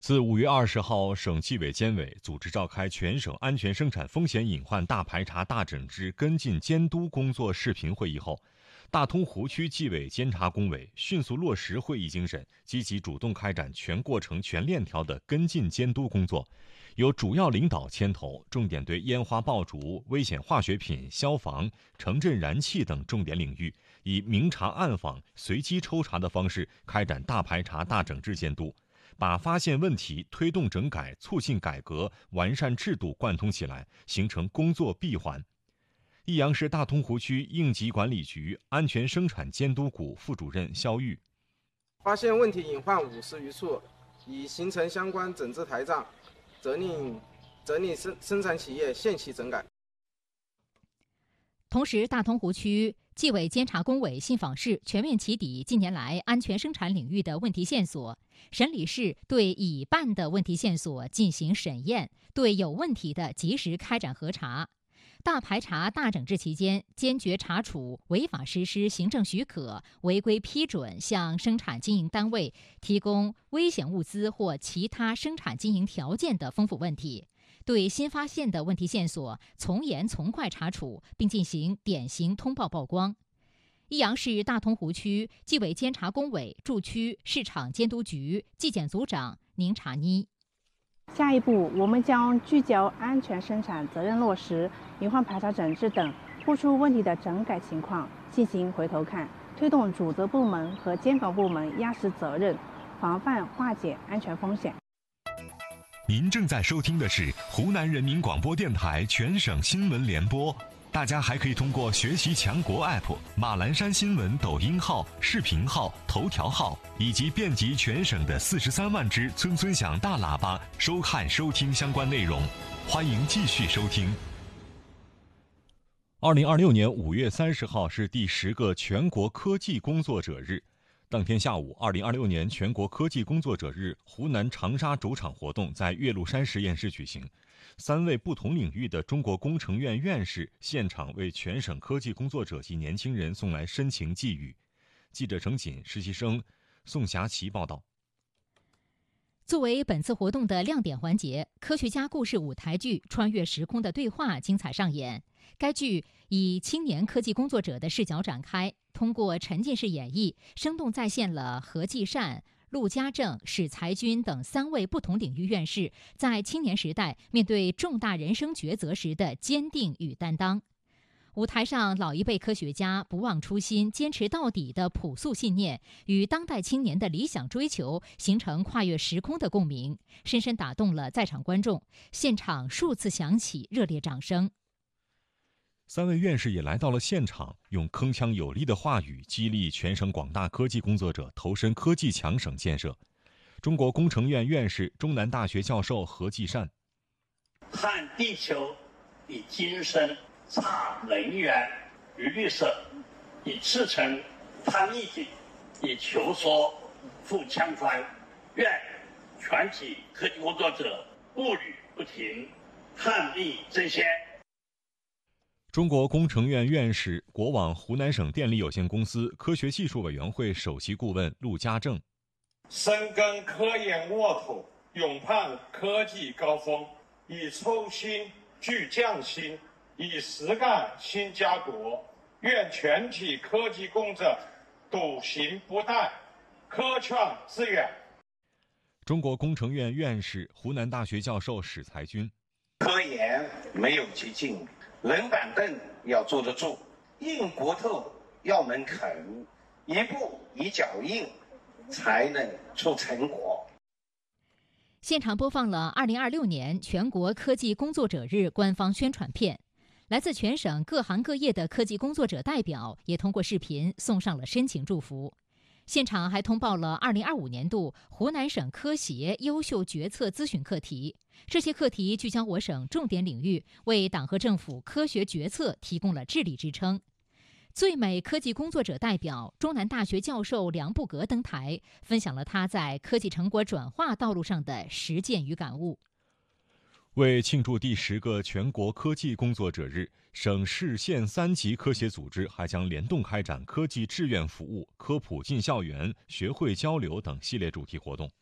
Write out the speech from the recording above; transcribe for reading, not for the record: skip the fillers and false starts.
自5月20号省纪委监委组织召开全省安全生产风险隐患大排查大整治跟进监督工作视频会议后，大通湖区纪委监察工委迅速落实会议精神，积极主动开展全过程全链条的跟进监督工作，由主要领导牵头，重点对烟花爆竹、危险化学品、消防、城镇燃气等重点领域，以明察暗访、随机抽查的方式开展大排查大整治监督，把发现问题、推动整改、促进改革、完善制度贯通起来，形成工作闭环。益阳市大通湖区应急管理局安全生产监督股副主任肖玉： 发现问题隐患50余处，已形成相关整治台账，责令生产企业限期整改。 同时，大通湖区纪委监察工委信访室全面起底近年来安全生产领域的问题线索，审理室对已办的问题线索进行审验，对有问题的及时开展核查。大排查大整治期间，坚决查处违法实施行政许可、违规批准向生产经营单位提供危险物资或其他生产经营条件的风险问题，对新发现的问题线索从严从快查处，并进行典型通报曝光。益阳市大通湖区纪委监察工委驻区市场监督局纪检组长宁查妮： 下一步，我们将聚焦安全生产责任落实、隐患排查整治等突出问题的整改情况进行回头看，推动主责部门和监管部门压实责任，防范化解安全风险。 您正在收听的是湖南人民广播电台全省新闻联播。大家还可以通过学习强国 App、马栏山新闻抖音号、视频号、头条号以及遍及全省的43万只村村响大喇叭收看收听相关内容。欢迎继续收听。 2026年5月30号是第10个全国科技工作者日。当天下午，2026年全国科技工作者日湖南长沙主场活动在岳麓山实验室举行。3位不同领域的中国工程院院士现场为全省科技工作者及年轻人送来深情寄语。记者程锦、实习生宋霞琪报道。 作为本次活动的亮点环节，科学家故事舞台剧《穿越时空的对话》精彩上演。该剧以青年科技工作者的视角展开，通过沉浸式演绎，生动再现了何继善、陆家正、史才军等3位不同领域院士在青年时代面对重大人生抉择时的坚定与担当。舞台上，老一辈科学家不忘初心、坚持到底的朴素信念，与当代青年的理想追求形成跨越时空的共鸣，深深打动了在场观众。现场数次响起热烈掌声。 3位院士也来到了现场，用铿锵有力的话语激励全省广大科技工作者投身科技强省建设。中国工程院院士、中南大学教授何继善： 探地球以精深，查能源与绿色，以赤诚探秘境，以求索富强专。愿全体科技工作者步履不停，探秘争先。 中国工程院院士、国网湖南省电力有限公司科学技术委员会首席顾问陆家正： 深耕科研沃土，勇攀科技高峰，以抽新聚匠心，以实干兴家国。愿全体科技工者笃行不怠，科劝致远。 中国工程院院士、湖南大学教授史才军： 科研没有捷径，冷板凳要坐得住，硬骨头要能啃，一步一脚印，才能出成果。 现场播放了2026年全国科技工作者日官方宣传片。来自全省各行各业的科技工作者代表也通过视频送上了深情祝福。现场还通报了2025年度湖南省科协优秀决策咨询课题，这些课题聚焦我省重点领域，为党和政府科学决策提供了智力支撑。最美科技工作者代表、中南大学教授梁步格登台，分享了他在科技成果转化道路上的实践与感悟。 为庆祝第10个全国科技工作者日，省市县3级科协组织还将联动开展科技志愿服务、科普进校园、学会交流等系列主题活动。